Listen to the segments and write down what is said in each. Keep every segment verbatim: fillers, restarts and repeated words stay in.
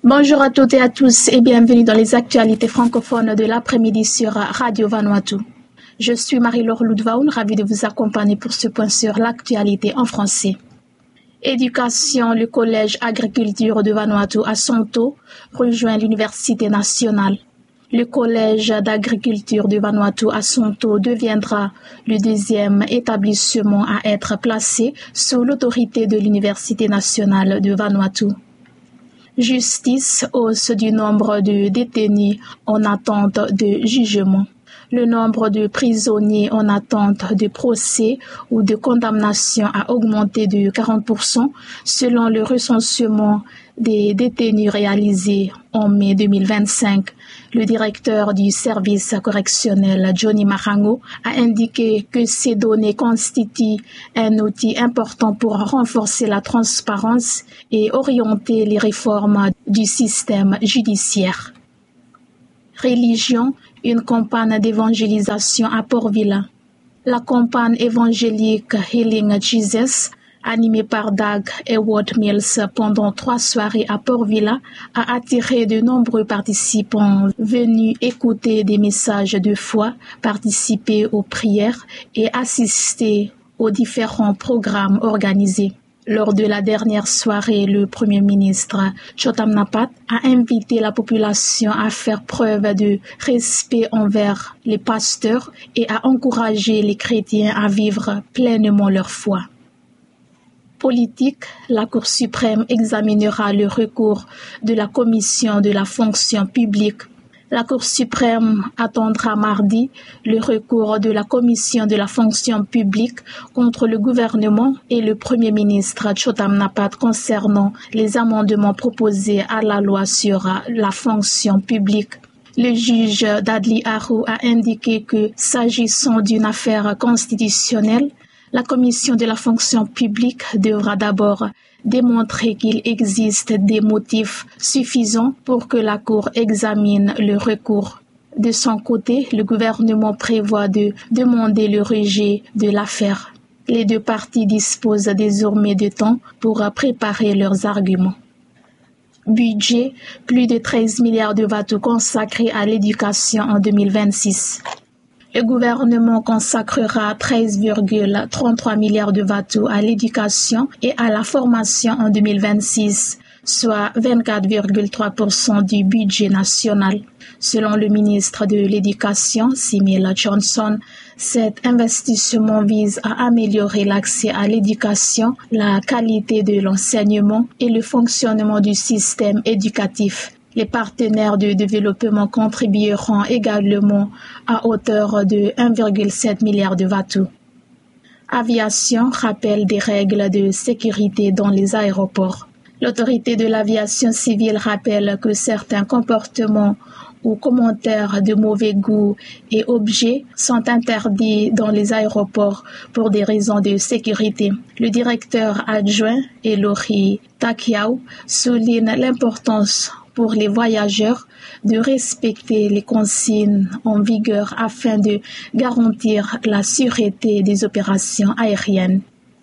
Bonjour à toutes et à tous et bienvenue dans les actualités francophones de l'après-midi sur Radio Vanuatu. Je suis Marie-Laure Loudvaoun, ravie de vous accompagner pour ce point sur l'actualité en français. Éducation, le collège agriculture de Vanuatu à Sonto rejoint l'université nationale. Le collège d'agriculture de Vanuatu à Sonto deviendra le deuxième établissement à être placé sous l'autorité de l'université nationale de Vanuatu. Justice, hausse du nombre de détenus en attente de jugement. Le nombre de prisonniers en attente de procès ou de condamnation a augmenté de quarante pour cent selon le recensement des détenus réalisé en mai deux mille vingt-cinq. Le directeur du service correctionnel, Johnny Marango, a indiqué que ces données constituent un outil important pour renforcer la transparence et orienter les réformes du système judiciaire. Religion, une campagne d'évangélisation à Port-Vila. La campagne évangélique Healing Jesus, animée par Doug Ewart Mills pendant trois soirées à Port-Vila, a attiré de nombreux participants venus écouter des messages de foi, participer aux prières et assister aux différents programmes organisés. Lors de la dernière soirée, le Premier ministre Chotam Napat a invité la population à faire preuve de respect envers les pasteurs et à encourager les chrétiens à vivre pleinement leur foi. Politique, la Cour suprême examinera le recours de la Commission de la fonction publique. La Cour suprême attendra mardi le recours de la Commission de la fonction publique contre le gouvernement et le Premier ministre Chotam Napat concernant les amendements proposés à la loi sur la fonction publique. Le juge Dudley Arrow a indiqué que, s'agissant d'une affaire constitutionnelle, la Commission de la fonction publique devra d'abord démontrer qu'il existe des motifs suffisants pour que la Cour examine le recours. De son côté, le gouvernement prévoit de demander le rejet de l'affaire. Les deux parties disposent désormais de temps pour préparer leurs arguments. Budget, plus de treize milliards de bateaux consacrés à l'éducation en deux mille vingt-six. Le gouvernement consacrera treize virgule trente-trois milliards de bateaux à l'éducation et à la formation en deux mille vingt-six, soit vingt-quatre virgule trois pour cent du budget national. Selon le ministre de l'Éducation, Simila Johnson, cet investissement vise à améliorer l'accès à l'éducation, la qualité de l'enseignement et le fonctionnement du système éducatif. Les partenaires de développement contribueront également à hauteur de un virgule sept milliard de bateaux. Aviation rappelle des règles de sécurité dans les aéroports. L'autorité de l'aviation civile rappelle que certains comportements ou commentaires de mauvais goût et objets sont interdits dans les aéroports pour des raisons de sécurité. Le directeur adjoint, Elori Takiao, souligne l'importance pour les voyageurs de respecter les consignes en vigueur afin de garantir la sûreté des opérations aériennes.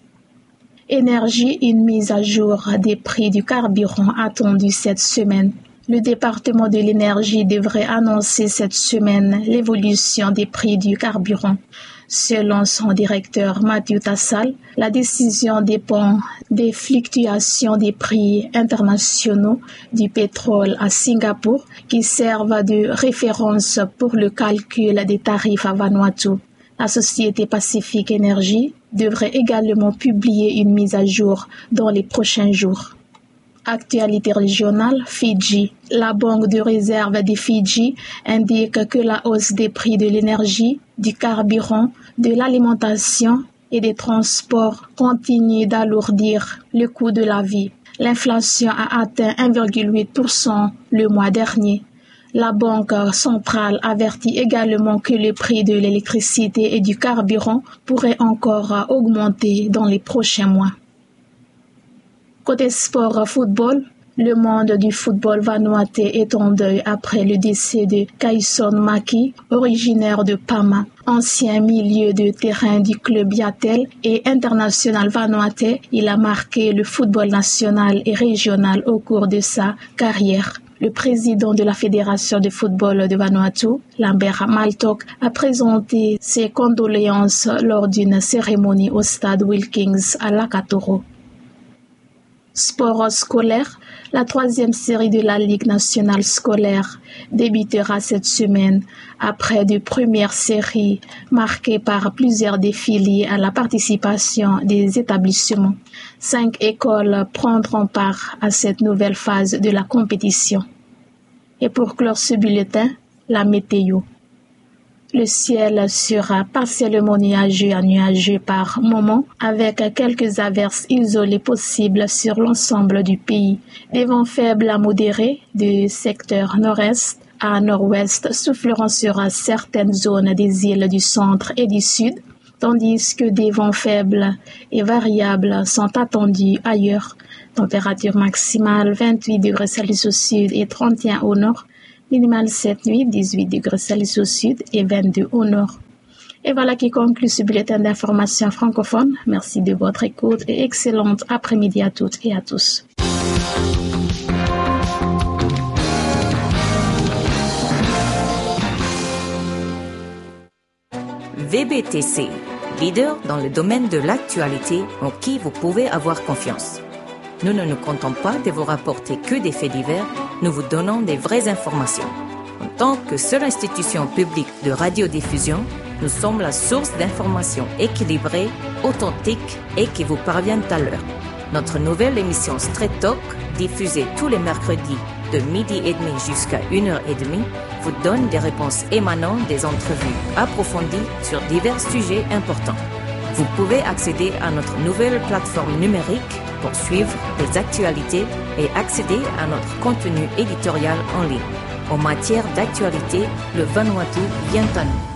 Énergie, une mise à jour des prix du carburant attendue cette semaine. Le département de l'énergie devrait annoncer cette semaine l'évolution des prix du carburant. Selon son directeur Mathieu Tassal, la décision dépend des fluctuations des prix internationaux du pétrole à Singapour qui servent de référence pour le calcul des tarifs à Vanuatu. La société Pacific Energy devrait également publier une mise à jour dans les prochains jours. Actualité régionale, Fidji. La Banque de réserve des Fidji indique que la hausse des prix de l'énergie, du carburant, de l'alimentation et des transports continue d'alourdir le coût de la vie. L'inflation a atteint un virgule huit pour cent le mois dernier. La Banque centrale avertit également que le prix de l'électricité et du carburant pourrait encore augmenter dans les prochains mois. Côté sport football, Le monde du football vanuatais est en deuil après le décès de Kaison Maki, originaire de Pama, ancien milieu de terrain du club Yatel et international vanuatais. Il a marqué le football national et régional au cours de sa carrière. Le président de la Fédération de football de Vanuatu, Lambert Maltok, a présenté ses condoléances lors d'une cérémonie au stade Wilkins à Lakatoro. Sport scolaire, la troisième série de la Ligue nationale scolaire débutera cette semaine après de premières séries marquées par plusieurs défis liés à la participation des établissements. Cinq écoles prendront part à cette nouvelle phase de la compétition. Et pour clore ce bulletin, la météo. Le ciel sera partiellement nuageux à nuageux par moments, avec quelques averses isolées possibles sur l'ensemble du pays. Des vents faibles à modérés du secteur nord-est à nord-ouest souffleront sur certaines zones des îles du centre et du sud, tandis que des vents faibles et variables sont attendus ailleurs. Température maximale vingt-huit degrés Celsius au sud et trente et un au nord. Minimal cette nuit, dix-huit degrés Celsius au sud et vingt-deux au nord. Et voilà qui conclut ce bulletin d'information francophone. Merci de votre écoute et excellente après-midi à toutes et à tous. V B T C, leader dans le domaine de l'actualité en qui vous pouvez avoir confiance. Nous ne nous contentons pas de vous rapporter que des faits divers, nous vous donnons des vraies informations. En tant que seule institution publique de radiodiffusion, nous sommes la source d'informations équilibrées, authentiques et qui vous parviennent à l'heure. Notre nouvelle émission Straight Talk, diffusée tous les mercredis de midi et demi jusqu'à une heure et demie, vous donne des réponses émanant des entrevues approfondies sur divers sujets importants. Vous pouvez accéder à notre nouvelle plateforme numérique pour suivre les actualités et accéder à notre contenu éditorial en ligne. En matière d'actualité, le Vanuatu vient à nous.